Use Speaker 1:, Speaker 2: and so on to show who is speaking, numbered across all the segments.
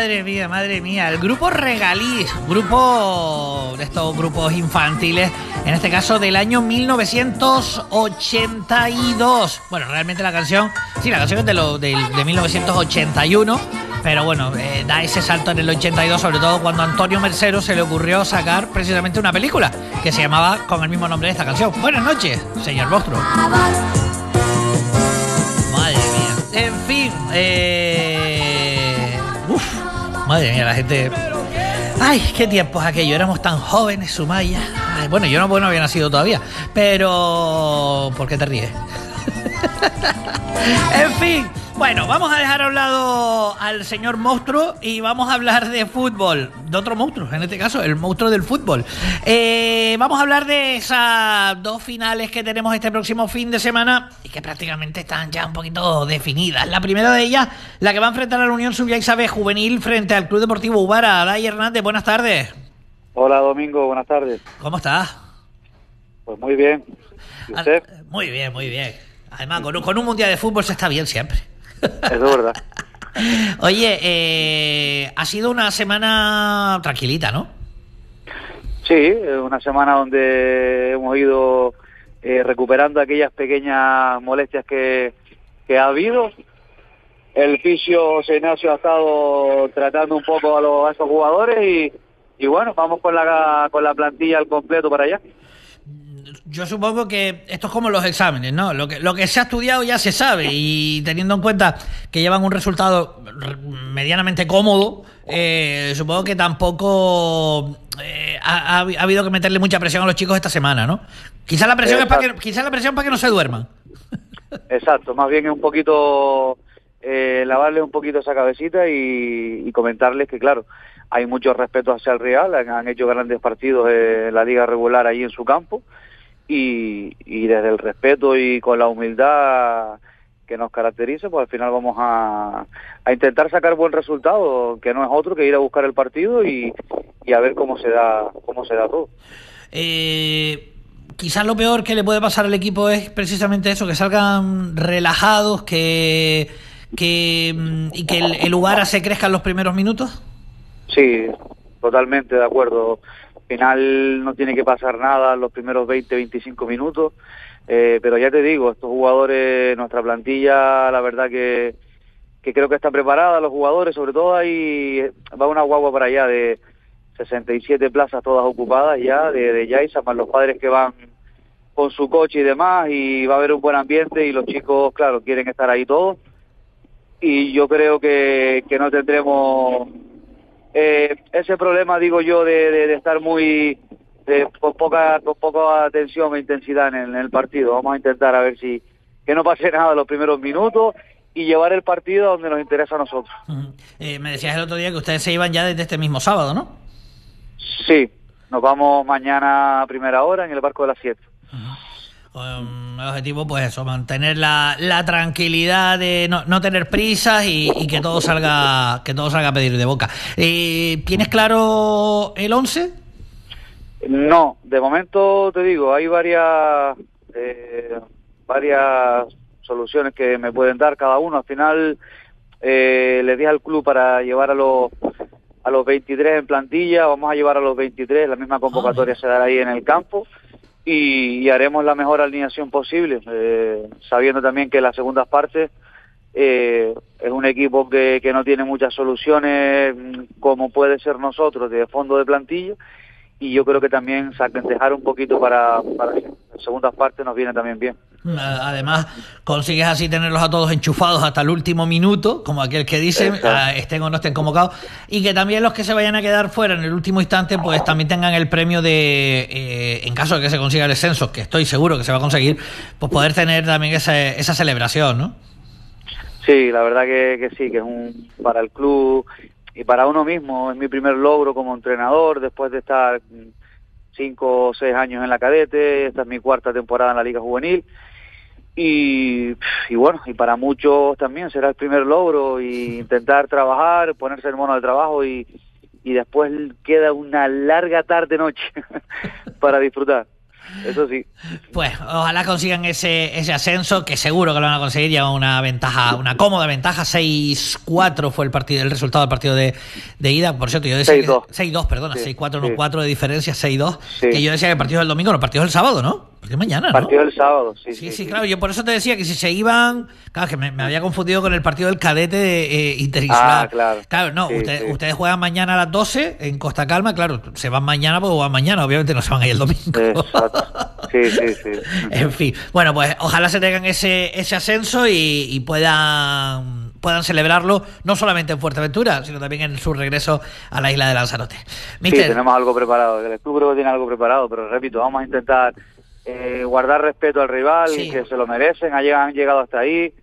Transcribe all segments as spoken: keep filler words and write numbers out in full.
Speaker 1: Madre mía, madre mía. El grupo Regaliz, grupo de estos grupos infantiles, en este caso del año mil novecientos ochenta y dos. Bueno, realmente la canción, sí, la canción es de, lo, de, de mil novecientos ochenta y uno, pero bueno, eh, da ese salto en el ochenta y dos, sobre todo cuando a Antonio Mercero se le ocurrió sacar precisamente una película que se llamaba con el mismo nombre de esta canción. Buenas noches, señor Monstruo. Madre mía. En fin, eh... Uf, madre mía, la gente... Ay, qué tiempos aquello, éramos tan jóvenes, Sumaya. Ay, bueno, yo no, bueno, había nacido todavía, pero... ¿Por qué te ríes? En fin, bueno, vamos a dejar a un lado al señor monstruo y vamos a hablar de fútbol, de otro monstruo, en este caso, el monstruo del fútbol. Eh, vamos a hablar de esas dos finales que tenemos este próximo fin de semana y que prácticamente están ya un poquito definidas. La primera de ellas, la que va a enfrentar a la Unión Subyaisa B Juvenil frente al Club Deportivo Uvara. Day Hernández, buenas tardes.
Speaker 2: Hola, Domingo, buenas tardes.
Speaker 1: ¿Cómo estás?
Speaker 2: Pues muy bien. ¿Y usted?
Speaker 1: Muy bien, muy bien. Además, con un, con un mundial de fútbol se está bien siempre.
Speaker 2: Es verdad.
Speaker 1: Oye, eh, ha sido una semana tranquilita, ¿no?
Speaker 2: Sí, una semana donde hemos ido eh, recuperando aquellas pequeñas molestias que, que ha habido. El fisio José Ignacio ha estado tratando un poco a, los, a esos jugadores y, y bueno, vamos con la, con la plantilla al completo para allá.
Speaker 1: Yo supongo que esto es como los exámenes, ¿no? Lo que, lo que se ha estudiado ya se sabe, y teniendo en cuenta que llevan un resultado medianamente cómodo, eh, supongo que tampoco eh, ha, ha habido que meterle mucha presión a los chicos esta semana, ¿no? Quizás la presión Exacto. es para que, quizás la presión para que no se duerman.
Speaker 2: Exacto, más bien es un poquito eh, lavarle un poquito esa cabecita y, y comentarles que, claro, hay mucho respeto hacia el Real, han, han hecho grandes partidos en la liga regular allí en su campo. Y, y desde el respeto y con la humildad que nos caracteriza, pues al final vamos a, a intentar sacar buen resultado, que no es otro que ir a buscar el partido y, y a ver cómo se da cómo se da todo.
Speaker 1: Eh, quizás lo peor que le puede pasar al equipo es precisamente eso, que salgan relajados, que, que y que el, el Uvara se crezca en los primeros minutos.
Speaker 2: Sí, totalmente de acuerdo. Al final no tiene que pasar nada en los primeros veinte, veinticinco minutos, eh, pero ya te digo, estos jugadores, nuestra plantilla, la verdad que, que creo que está preparada, los jugadores, sobre todo ahí va una guagua para allá de sesenta y siete plazas todas ocupadas ya, de, de Yaiza, más los padres que van con su coche y demás, y va a haber un buen ambiente y los chicos, claro, quieren estar ahí todos, y yo creo que, que no tendremos... Eh, ese problema, digo yo, de, de, de estar muy de, con poca con poca atención e intensidad en el, en el partido. Vamos a intentar a ver si que no pase nada en los primeros minutos y llevar el partido a donde nos interesa a nosotros.
Speaker 1: Uh-huh. eh, me decías el otro día que ustedes se iban ya desde este mismo sábado, ¿no?
Speaker 2: Sí, nos vamos mañana a primera hora en el barco de las siete.
Speaker 1: Uh-huh. Um, el objetivo, pues eso, mantener la, la tranquilidad de no, no tener prisas y, y que todo salga que todo salga a pedir de boca. Eh, ¿Tienes claro el once?
Speaker 2: No, de momento te digo, hay varias eh, varias soluciones que me pueden dar cada uno. Al final eh, les dije al club para llevar a los a los veintitrés en plantilla, vamos a llevar a los veintitrés, la misma convocatoria oh, se dará ahí en el campo. Y, y haremos la mejor alineación posible, eh, sabiendo también que las segundas partes eh, es un equipo que, que no tiene muchas soluciones como puede ser nosotros de fondo de plantilla, y yo creo que también dejar un poquito para, para las segundas partes nos viene también bien.
Speaker 1: Además, consigues así tenerlos a todos enchufados hasta el último minuto, como aquel que dice, uh, estén o no estén convocados, y que también los que se vayan a quedar fuera en el último instante, pues también tengan el premio de, eh, en caso de que se consiga el descenso, que estoy seguro que se va a conseguir, pues poder tener también esa, esa celebración, ¿no?
Speaker 2: Sí, la verdad que, que sí, que es un para el club y para uno mismo, es mi primer logro como entrenador, después de estar cinco o seis años en la cadete, esta es mi cuarta temporada en la Liga Juvenil, y, y bueno, y para muchos también será el primer logro, y intentar trabajar, ponerse el mono de trabajo, y, y después queda una larga tarde-noche para disfrutar. Eso sí.
Speaker 1: Pues ojalá consigan ese ese ascenso, que seguro que lo van a conseguir. Llevan una ventaja, una cómoda ventaja. seis cuatro fue el partido, el resultado del partido de, de ida. Por cierto, yo decía
Speaker 2: seis dos.
Speaker 1: seis dos, perdona,
Speaker 2: Sí,
Speaker 1: seis cuatro, no
Speaker 2: sí.
Speaker 1: cuatro de diferencia, seis dos.
Speaker 2: Sí.
Speaker 1: Que yo decía que el partido del domingo, no, el partido del sábado, ¿no? Porque mañana, ¿no?
Speaker 2: Partido del sábado, sí,
Speaker 1: Sí,
Speaker 2: sí,
Speaker 1: sí,
Speaker 2: sí.
Speaker 1: claro. Yo por eso te decía que si se iban... Claro, que me, me había confundido con el partido del cadete de, eh, interinsular.
Speaker 2: Ah, claro.
Speaker 1: Claro, no,
Speaker 2: Sí,
Speaker 1: usted-
Speaker 2: sí.
Speaker 1: ustedes juegan mañana a las doce en Costa Calma. Claro, se van mañana, pues van mañana. Obviamente no se van ahí el domingo.
Speaker 2: Exacto. Sí, sí, sí.
Speaker 1: En fin, bueno, pues ojalá se tengan ese ese ascenso y, y puedan puedan celebrarlo no solamente en Fuerteventura, sino también en su regreso a la isla de Lanzarote.
Speaker 2: Sí,
Speaker 1: Mister,
Speaker 2: tenemos algo preparado. El club creo que tiene algo preparado, pero repito, vamos a intentar eh, guardar respeto al rival,
Speaker 1: Sí.
Speaker 2: que se lo merecen, han llegado, han llegado hasta ahí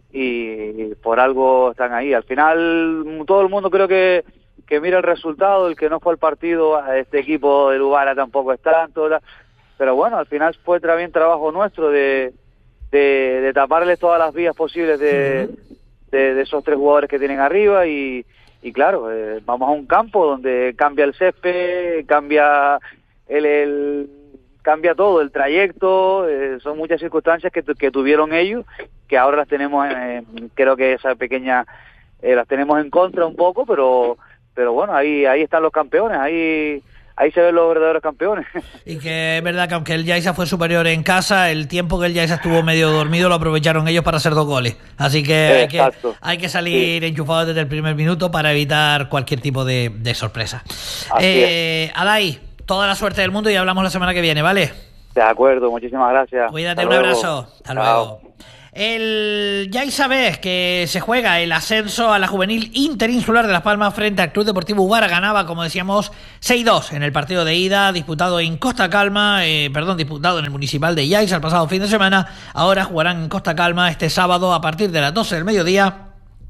Speaker 2: y por algo están ahí. Al final, todo el mundo creo que, que mira el resultado, el que no fue al partido, este equipo de Lubara tampoco es tanto, la- pero bueno, al final fue también trabajo nuestro de, de, de taparles todas las vías posibles de, de, de esos tres jugadores que tienen arriba y, y claro, eh, vamos a un campo donde cambia el césped, cambia el, el cambia todo, el trayecto, eh, son muchas circunstancias que, tu- que tuvieron ellos, que ahora las tenemos, eh, creo que esa pequeña, eh, las tenemos en contra un poco, pero pero bueno, ahí ahí están los campeones, ahí ahí se ven los verdaderos campeones.
Speaker 1: y que es verdad que aunque el Yaiza fue superior en casa, el tiempo que el Yaiza estuvo medio dormido lo aprovecharon ellos para hacer dos goles. Así que hay que,
Speaker 2: Exacto.
Speaker 1: hay que salir enchufados desde el primer minuto para evitar cualquier tipo de, de sorpresa.
Speaker 2: Así
Speaker 1: Eh, Adai, toda la suerte del mundo y hablamos la semana que viene, ¿vale?
Speaker 2: De acuerdo, muchísimas gracias.
Speaker 1: Cuídate,
Speaker 2: Hasta
Speaker 1: un
Speaker 2: luego.
Speaker 1: abrazo. Hasta
Speaker 2: Chao.
Speaker 1: luego. El, ya sabes que se juega el ascenso a la juvenil interinsular de Las Palmas frente al Club Deportivo Ubara. Ganaba, como decíamos, seis dos en el partido de ida, disputado en Costa Calma, eh, perdón, disputado en el municipal de Yaiza el pasado fin de semana. Ahora jugarán en Costa Calma este sábado a partir de las doce del mediodía.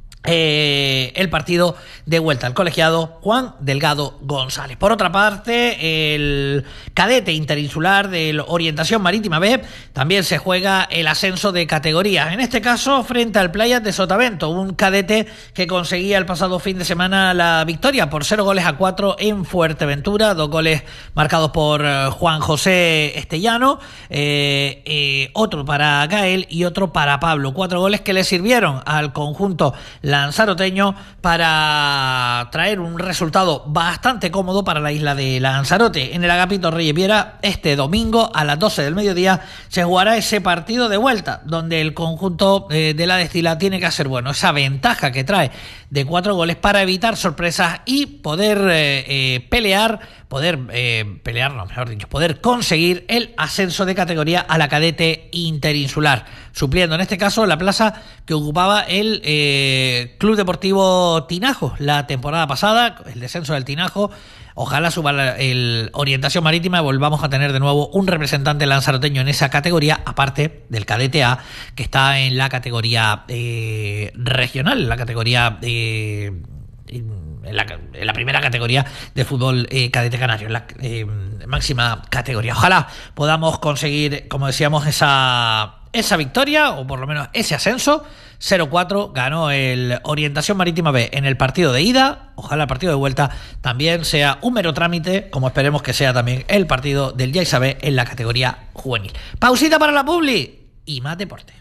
Speaker 1: Eh, el partido de vuelta al colegiado Juan Delgado González. Por otra parte, el cadete interinsular de Orientación Marítima B también se juega el ascenso de categoría, en este caso frente al Playas de Sotavento, un cadete que conseguía el pasado fin de semana la victoria por cero goles a cuatro en Fuerteventura, dos goles marcados por Juan José Estellano, eh, eh, otro para Gael y otro para Pablo, cuatro goles que le sirvieron al conjunto lanzaroteño para traer un resultado bastante cómodo para la isla de Lanzarote. En el Agapito Reyes Viera, este domingo a las doce del mediodía se jugará ese partido de vuelta, donde el conjunto eh, de la Destila tiene que hacer bueno esa ventaja que trae de cuatro goles para evitar sorpresas y poder eh, eh, pelear, poder eh, pelear, no, mejor dicho, poder conseguir el ascenso de categoría a la cadete interinsular, supliendo en este caso la plaza que ocupaba el eh, Club Deportivo Tinajo la temporada pasada, el descenso del Tinajo. Ojalá suba la el Orientación Marítima y volvamos a tener de nuevo un representante lanzaroteño en esa categoría, aparte del cadete A, que está en la categoría eh, regional, en la categoría eh, en la, en la primera categoría de fútbol eh, cadete canario, en la eh, máxima categoría. Ojalá podamos conseguir, como decíamos, esa esa victoria, o por lo menos ese ascenso. Cero cuatro ganó el Orientación Marítima B en el partido de ida. Ojalá el partido de vuelta también sea un mero trámite, como esperemos que sea también el partido del Yaiza B en la categoría juvenil. Pausita para la publi y más deporte.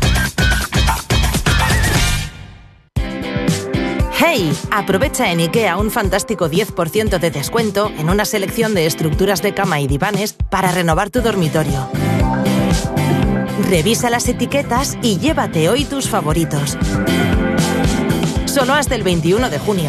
Speaker 3: ¡Hey! Aprovecha en IKEA un fantástico diez por ciento de descuento en una selección de estructuras de cama y divanes para renovar tu dormitorio. Revisa las etiquetas y llévate hoy tus favoritos. Solo hasta el veintiuno de junio.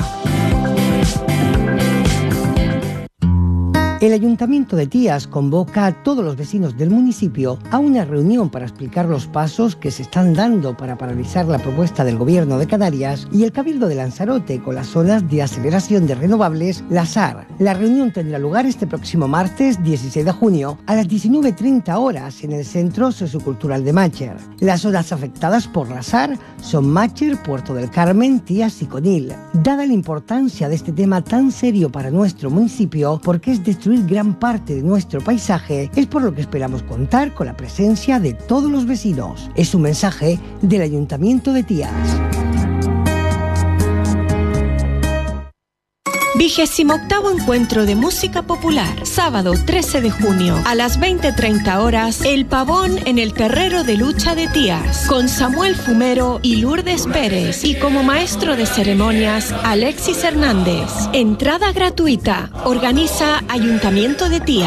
Speaker 4: El Ayuntamiento de Tías convoca a todos los vecinos del municipio a una reunión para explicar los pasos que se están dando para paralizar la propuesta del Gobierno de Canarias y el Cabildo de Lanzarote con las zonas de aceleración de renovables, las A R. La reunión tendrá lugar este próximo martes dieciséis de junio a las diecinueve treinta horas en el Centro Sociocultural de Mácher. Las zonas afectadas por las A R son Mácher, Puerto del Carmen, Tías y Conil. Dada la importancia de este tema tan serio para nuestro municipio, porque es destruir gran parte de nuestro paisaje, es por lo que esperamos contar con la presencia de todos los vecinos. Es un mensaje del Ayuntamiento de Tías.
Speaker 5: Vigésimo octavo Encuentro de Música Popular. Sábado trece de junio a las veinte treinta horas, El Pavón en el Terrero de Lucha de Tías, con Samuel Fumero y Lourdes Pérez, y como maestro de ceremonias, Alexis Hernández. Entrada gratuita. Organiza Ayuntamiento de Tías.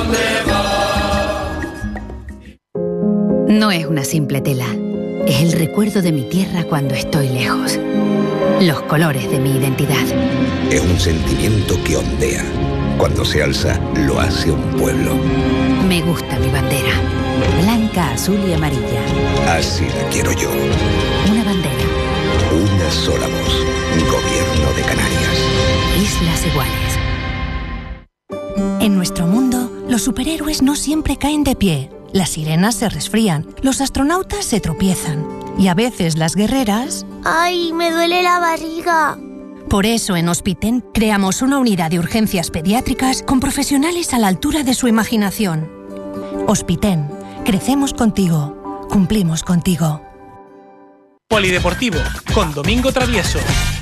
Speaker 6: No es una simple tela. Es el recuerdo de mi tierra cuando estoy lejos. Los colores de mi identidad.
Speaker 7: Es un sentimiento que ondea. Cuando se alza, lo hace un pueblo.
Speaker 6: Me gusta mi bandera. Blanca, azul y amarilla.
Speaker 7: Así la quiero yo.
Speaker 6: Una bandera.
Speaker 7: Una sola voz. Gobierno de Canarias.
Speaker 6: Islas iguales.
Speaker 8: En nuestro mundo, los superhéroes no siempre caen de pie. Las sirenas se resfrían, los astronautas se tropiezan y a veces las guerreras...
Speaker 9: ¡Ay, me duele la barriga!
Speaker 8: Por eso en Hospiten creamos una unidad de urgencias pediátricas con profesionales a la altura de su imaginación. Hospiten, crecemos contigo, cumplimos contigo.
Speaker 10: Polideportivo, con Domingo Travieso.